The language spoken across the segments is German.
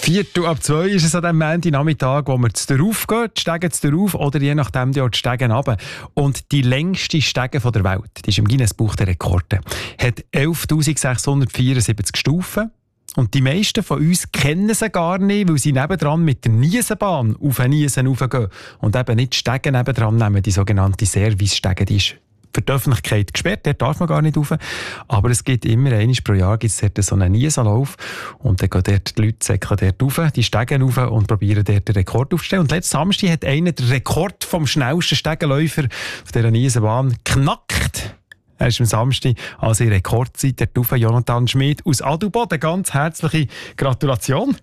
1:45 ist es an diesem Montagnachmittag, wo wir zu Rauf gehen, die Stege zu Rauf oder je nachdem die Stege runter. Und die längste Stege der Welt, die ist im Guinness-Buch der Rekorde, hat 11.674 Stufen. Und die meisten von uns kennen sie gar nicht, weil sie nebendran mit der Niesenbahn auf eine Niesen raufgehen. Und eben nicht die Stege nebendran nehmen, die sogenannte Service-Stege. Die ist für die Öffentlichkeit gesperrt, dort darf man gar nicht rauf. Aber es gibt immer einmal pro Jahr dort so einen Niesenlauf. Und dann gehen dort die Leute säckeln dort rauf, die Stegen rauf und probieren dort den Rekord aufzustellen. Und letzten Samstag hat einer den Rekord vom schnellsten Stegenläufer auf dieser Niesenbahn geknackt. Er ist am Samstag also in Rekordzeit dort rauf. Jonathan Schmid aus Adelboden. Ganz herzliche Gratulation.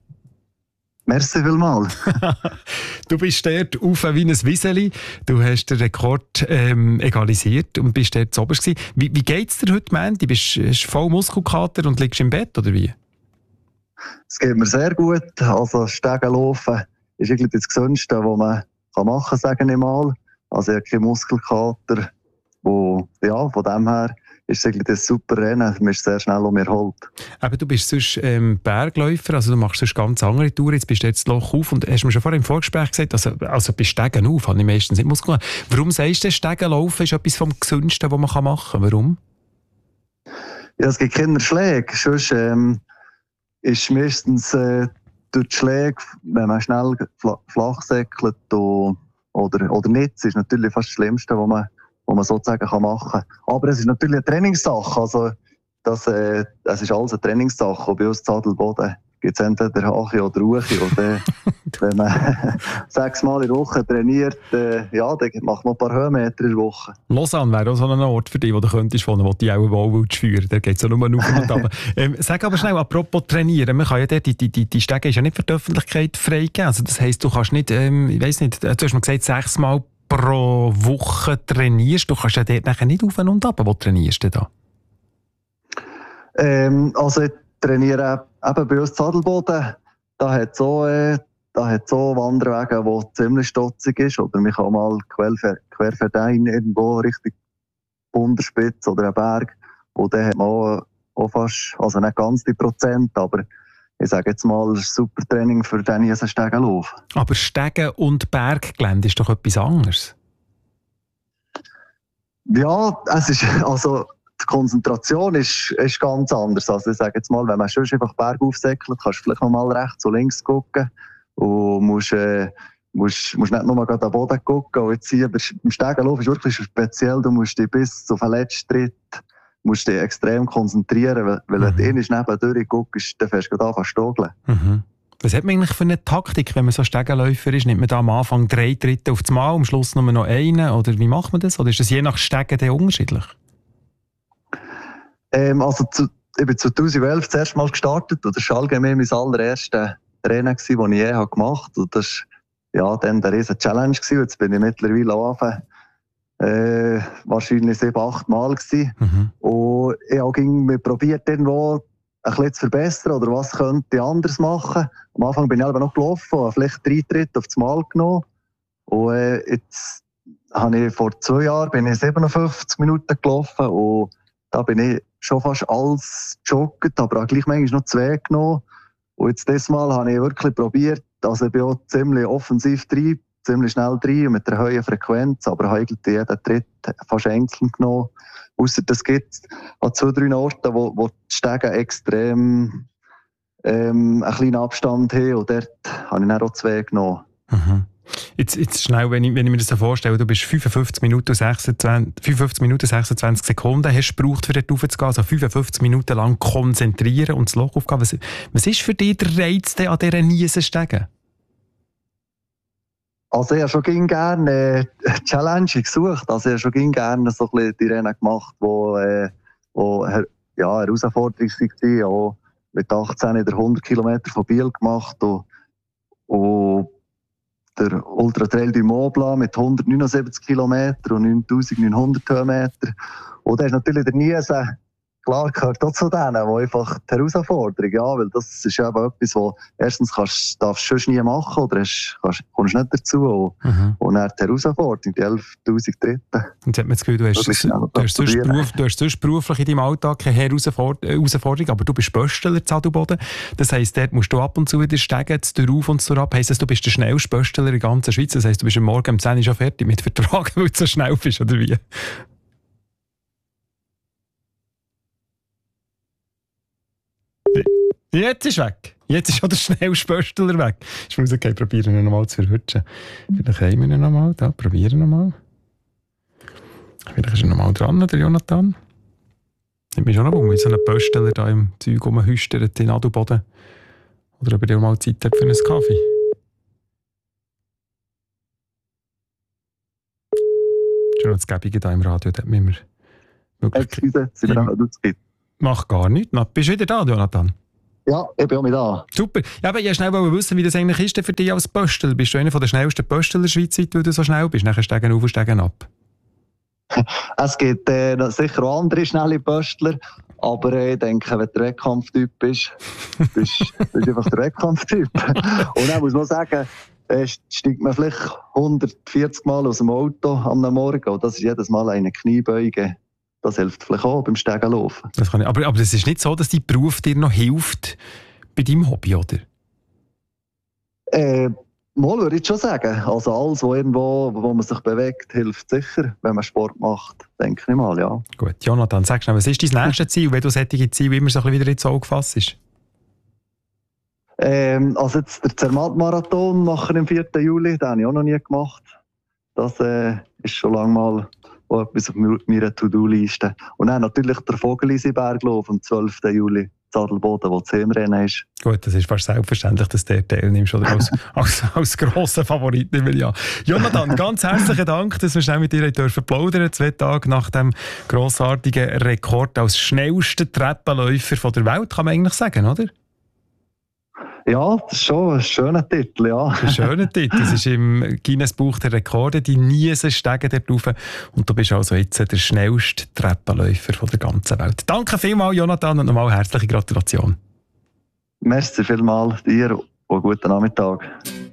Merci vielmals. Du bist dort rauf wie ein Wieseli. Du hast den Rekord egalisiert und bist dort zu oberst gewesen. Wie geht es dir heute, Mandy? Bist du voll Muskelkater und liegst im Bett, oder wie? Es geht mir sehr gut. Also Stegenlaufen ist irgendwie das Gesündeste, was man machen kann, sage ich mal. Also ich habe keinen Muskelkater. Ja, von dem her ist es das super Rennen. Man ist sehr schnell erholt. Aber du bist sonst Bergläufer, also du machst sonst ganz andere Touren. Jetzt bist du jetzt Loch auf und hast mir schon vorher im Vorgespräch gesagt, also bei Stegen auf habe ich meistens nicht Muskeln. Warum sagst du, Stegenlaufen ist etwas vom Gesündesten, was man machen kann? Warum? Ja, es gibt keine Schläge. Sonst ist meistens durch die Schläge, wenn man schnell flach säckelt oder nicht, ist natürlich fast das Schlimmste, was man sozusagen machen kann. Aber es ist natürlich eine Trainingssache. Also, es ist alles eine Trainingssache. Und bei uns in Adelboden gibt es entweder Hache oder Ruche. Und wenn man 6 Mal in der Woche trainiert, dann macht man ein paar Höhenmeter in der Woche. Lausanne wäre auch so ein Ort für dich, wo du könntest wohnen, wo du auch wohl führen. Da geht es ja nur auf und ab. Sag aber schnell, apropos trainieren. Man kann ja die Stege ist ja nicht für die Öffentlichkeit freigegeben. Also das heisst, du kannst nicht, ich weiss nicht, du hast mir gesagt, 6 Mal pro Woche trainierst. Du kannst ja dort nachher nicht auf und ab. Wo trainierst du da? Also ich trainiere eben bei uns in Adelboden. Da hat so Wanderwege, die ziemlich stotzig ist. Oder man kann mal querverdein irgendwo Richtung Bunderspitze oder einen Berg. Und dann hat man auch fast, also nicht ganz die Prozent, aber ich sage jetzt mal, das ist ein super Training für den Stegenlauf. Aber Stegen- und Berggelände ist doch etwas anderes. Ja, es ist, also die Konzentration ist ganz anders. Also ich sage jetzt mal, wenn man schon einfach bergauf säckelt, kannst du vielleicht noch mal rechts und links gucken und musst nicht nur gerade am Boden gucken. Und jetzt hier beim Stegenlauf ist wirklich speziell, du musst dich bis auf den letzten Tritt musst dich extrem konzentrieren, weil wenn du nebendurch guckst, dann fährst du gerade an zu stogeln. Was hat man eigentlich für eine Taktik, wenn man so Stegenläufer ist? Nimmt man da am Anfang 3 Tritte auf das Mal, am Schluss nur noch einen? Oder wie macht man das? Oder ist das je nach Stegen unterschiedlich? Also ich bin 2011 das erste Mal gestartet und das war allgemein mein allererste Rennen, das ich je gemacht habe. Und das war dann eine riesige Challenge. Jetzt bin ich mittlerweile angefangen. Wahrscheinlich 7-8 Mal gewesen. Und ich habe probiert, irgendwo ein bisschen zu verbessern oder was könnte ich anders machen. Am Anfang bin ich aber noch gelaufen und habe vielleicht 3 Tritte auf das Mal genommen. Und jetzt habe ich vor 2 Jahren 57 Minuten gelaufen und da bin ich schon fast alles gejoggt, aber auch gleich manchmal noch 2 genommen. Und jetzt dieses Mal habe ich wirklich probiert, also ich bin auch ziemlich offensiv drin, ziemlich schnell drin und mit einer hohen Frequenz, aber habe eigentlich jeden Tritt fast einzeln genommen. Ausser es gibt an 2-3 Orten, wo die Stege extrem einen kleinen Abstand haben und dort habe ich dann auch 2 genommen. Jetzt schnell, wenn ich mir das so vorstelle, du bist 55 Minuten 26 Sekunden hast du gebraucht, um dort raufzugehen, also 55 Minuten lang konzentrieren und das Loch aufgehen. Was ist für dich der Reiz an dieser Niesenstege? Also ich habe schon gerne Challenge gesucht. Also ich habe schon gerne so ein bisschen die Rennen gemacht, die Herausforderung waren. Auch mit 18 in der 100 Kilometer von Biel gemacht und der Ultra Trail du Mont Blanc mit 179 Kilometer und 9900 Höhenmeter. Und da ist natürlich der Niesen klar gehört auch zu denen, wo einfach die Herausforderung, ja, weil das ist eben etwas, wo erstens darfst du schon nie machen oder kommst nicht dazu. Und dann die Herausforderung, die 11'000 Dritten. Und jetzt hat man das Gefühl, du hast sonst beruflich in deinem Alltag keine Herausforderung, aber du bist Bösteler zu Adelboden. Das heisst, dort musst du ab und zu wieder steigen, zu rauf und zu ab. Heisst das, du bist der schnellste Bösteler in der ganzen Schweiz? Das heisst, du bist am Morgen um 10 Uhr schon fertig mit Vertrag, weil du so schnell bist, oder wie? Jetzt ist weg. Jetzt ist auch der schnellste Bösteler weg. Ich muss okay, probieren ihn nochmal zu verwutschen. Vielleicht haben wir ihn nochmal. Da, probieren nochmal. Vielleicht ist er nochmal dran, der Jonathan. Ich bin schon noch wie so ein Bösteler da im Zeug rumhüstert in Adelboden. Oder ob er mal Zeit hat für einen Kaffee. Schon das Gäbige da im Radio, da hat mir Excuse, sind wir auch noch zu. Mach gar nichts. Bist du wieder da, Jonathan? Ja, ich bin auch mit da. Super. Ja, aber ich wollte wissen, wie das eigentlich ist für dich als Böstler. Bist du einer der schnellsten Böstler der Schweiz, weil du so schnell bist? Nachher steigen auf und steigen ab. Es gibt sicher auch andere schnelle Böstler, aber ich denke, wenn du der Wettkampftyp bist, bist du einfach der Wettkampftyp. Und dann muss man sagen, steigt man vielleicht 140 Mal aus dem Auto am Morgen und das ist jedes Mal eine Kniebeuge. Das hilft vielleicht auch beim Stegenlaufen. Das kann ich. Aber es ist nicht so, dass dein Beruf dir noch hilft bei deinem Hobby, oder? Mal würde ich schon sagen. Also alles, wo man sich bewegt, hilft sicher, wenn man Sport macht. Denke ich mal, ja. Gut, Jonathan, sag schnell, was ist dein nächstes Ziel, wenn du solche Ziele immer so ein bisschen wieder ins Auge fassst? Also jetzt der Zermatt-Marathon machen am 4. Juli, den habe ich auch noch nie gemacht. Das ist schon lange mal etwas auf meiner To-Do-Liste. Und dann natürlich der Vogelisiberglauf am 12. Juli in Adelboden, wo das Heimrennen ist. Gut, das ist fast selbstverständlich, dass du teilnimmst, oder als grosser Favorit, nehme ich an. Jonathan, ganz herzlichen Dank, dass wir schnell mit dir plaudern dürfen. 2 Tage nach dem grossartigen Rekord als schnellster Treppenläufer der Welt, kann man eigentlich sagen, oder? Ja, das ist schon ein schöner Titel, ja. Ein schöner Titel. Das ist im Guinness-Buch der Rekorde, die Niesen steigen dort rauf. Und du bist also jetzt der schnellste Treppenläufer der ganzen Welt. Danke vielmals, Jonathan, und nochmal herzliche Gratulation. Merci vielmals dir und guten Nachmittag.